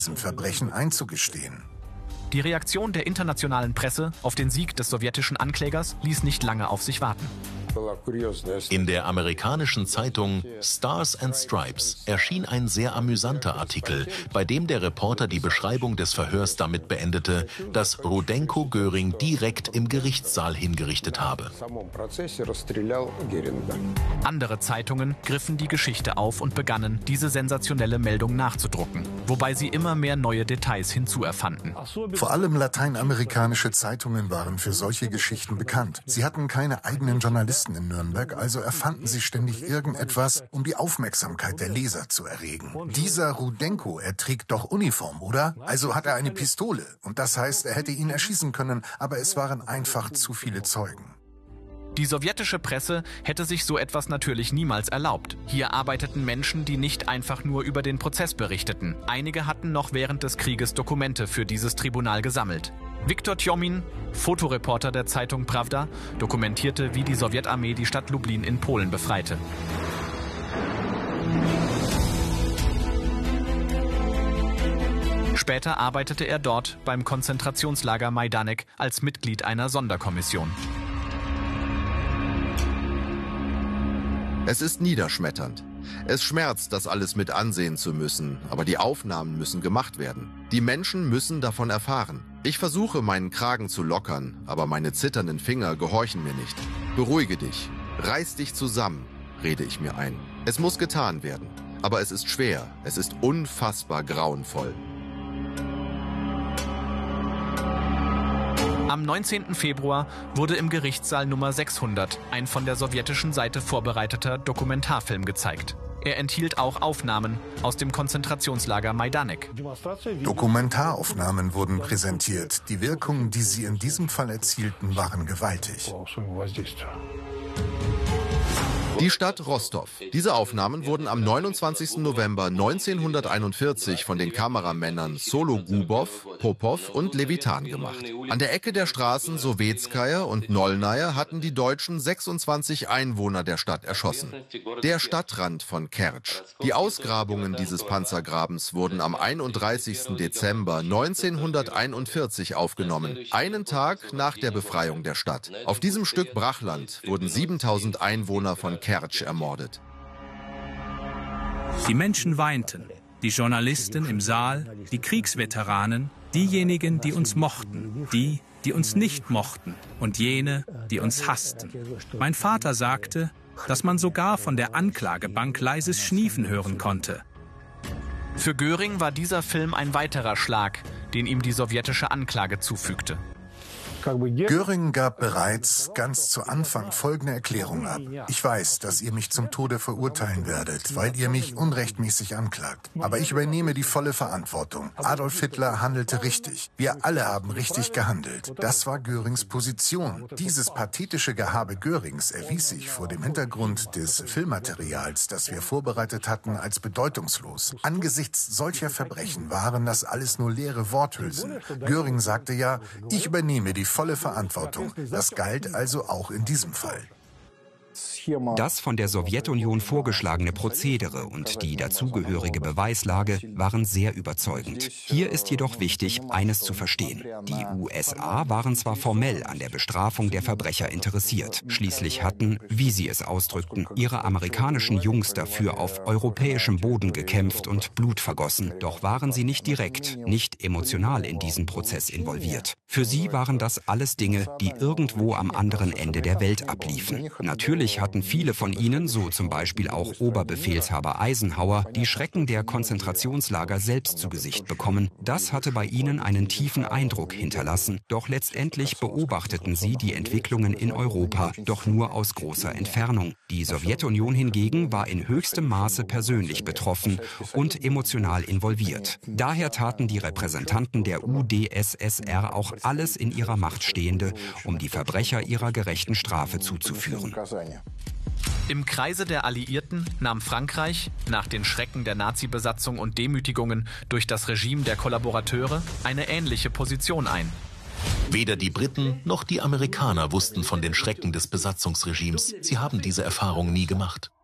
Verbrechen einzugestehen. Die Reaktion der internationalen Presse auf den Sieg des sowjetischen Anklägers ließ nicht lange auf sich warten. In der amerikanischen Zeitung Stars and Stripes erschien ein sehr amüsanter Artikel, bei dem der Reporter die Beschreibung des Verhörs damit beendete, dass Rudenko Göring direkt im Gerichtssaal hingerichtet habe. Andere Zeitungen griffen die Geschichte auf und begannen, diese sensationelle Meldung nachzudrucken, wobei sie immer mehr neue Details hinzuerfanden. Vor allem lateinamerikanische Zeitungen waren für solche Geschichten bekannt. Sie hatten keine eigenen Journalisten in Nürnberg, also erfanden sie ständig irgendetwas, um die Aufmerksamkeit der Leser zu erregen. Dieser Rudenko, er trägt doch Uniform, oder? Also hat er eine Pistole. Und das heißt, er hätte ihn erschießen können, aber es waren einfach zu viele Zeugen. Die sowjetische Presse hätte sich so etwas natürlich niemals erlaubt. Hier arbeiteten Menschen, die nicht einfach nur über den Prozess berichteten. Einige hatten noch während des Krieges Dokumente für dieses Tribunal gesammelt. Viktor Tjomin, Fotoreporter der Zeitung Prawda, dokumentierte, wie die Sowjetarmee die Stadt Lublin in Polen befreite. Später arbeitete er dort beim Konzentrationslager Majdanek als Mitglied einer Sonderkommission. Es ist niederschmetternd. Es schmerzt, das alles mit ansehen zu müssen, aber die Aufnahmen müssen gemacht werden. Die Menschen müssen davon erfahren. Ich versuche, meinen Kragen zu lockern, aber meine zitternden Finger gehorchen mir nicht. Beruhige dich, reiß dich zusammen, rede ich mir ein. Es muss getan werden, aber es ist schwer, es ist unfassbar grauenvoll. Am 19. Februar wurde im Gerichtssaal Nummer 600 ein von der sowjetischen Seite vorbereiteter Dokumentarfilm gezeigt. Er enthielt auch Aufnahmen aus dem Konzentrationslager Majdanek. Dokumentaraufnahmen wurden präsentiert. Die Wirkungen, die sie in diesem Fall erzielten, waren gewaltig. Die Stadt Rostov. Diese Aufnahmen wurden am 29. November 1941 von den Kameramännern Sologubow, Popov und Levitan gemacht. An der Ecke der Straßen Sowetskaja und Nolnaja hatten die Deutschen 26 Einwohner der Stadt erschossen. Der Stadtrand von Kertsch. Die Ausgrabungen dieses Panzergrabens wurden am 31. Dezember 1941 aufgenommen, einen Tag nach der Befreiung der Stadt. Auf diesem Stück Brachland wurden 7000 Einwohner von Kertsch ermordet. Die Menschen weinten, die Journalisten im Saal, die Kriegsveteranen, diejenigen, die uns mochten, die uns nicht mochten und jene, die uns hassten. Mein Vater sagte, dass man sogar von der Anklagebank leises Schniefen hören konnte. Für Göring war dieser Film ein weiterer Schlag, den ihm die sowjetische Anklage zufügte. Göring gab bereits ganz zu Anfang folgende Erklärung ab. Ich weiß, dass ihr mich zum Tode verurteilen werdet, weil ihr mich unrechtmäßig anklagt. Aber ich übernehme die volle Verantwortung. Adolf Hitler handelte richtig. Wir alle haben richtig gehandelt. Das war Görings Position. Dieses pathetische Gehabe Görings erwies sich vor dem Hintergrund des Filmmaterials, das wir vorbereitet hatten, als bedeutungslos. Angesichts solcher Verbrechen waren das alles nur leere Worthülsen. Göring sagte ja, ich übernehme die volle Verantwortung. Das galt also auch in diesem Fall. Das von der Sowjetunion vorgeschlagene Prozedere und die dazugehörige Beweislage waren sehr überzeugend. Hier ist jedoch wichtig, eines zu verstehen. Die USA waren zwar formell an der Bestrafung der Verbrecher interessiert. Schließlich hatten, wie sie es ausdrückten, ihre amerikanischen Jungs dafür auf europäischem Boden gekämpft und Blut vergossen. Doch waren sie nicht direkt, nicht emotional in diesen Prozess involviert. Für sie waren das alles Dinge, die irgendwo am anderen Ende der Welt abliefen. Natürlich hatten viele von ihnen, so zum Beispiel auch Oberbefehlshaber Eisenhower, die Schrecken der Konzentrationslager selbst zu Gesicht bekommen. Das hatte bei ihnen einen tiefen Eindruck hinterlassen. Doch letztendlich beobachteten sie die Entwicklungen in Europa, doch nur aus großer Entfernung. Die Sowjetunion hingegen war in höchstem Maße persönlich betroffen und emotional involviert. Daher taten die Repräsentanten der UdSSR auch alles in ihrer Macht Stehende, um die Verbrecher ihrer gerechten Strafe zuzuführen. Im Kreise der Alliierten nahm Frankreich, nach den Schrecken der Nazi-Besatzung und Demütigungen durch das Regime der Kollaborateure, eine ähnliche Position ein. Weder die Briten noch die Amerikaner wussten von den Schrecken des Besatzungsregimes. Sie haben diese Erfahrung nie gemacht.